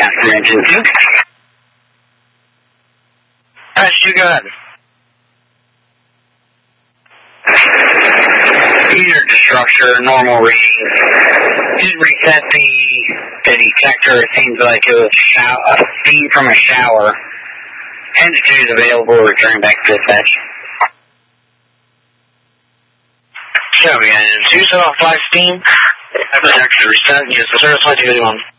back from engine 2. Alright, Stu, go ahead. Heater destructor, normal reading. Did reset the detector. It seems like it was steam from a shower. Engine 2 is available. Return back to dispatch. Show me, engine 2, set off 5 steam. After the detector reset, use the service light to go on.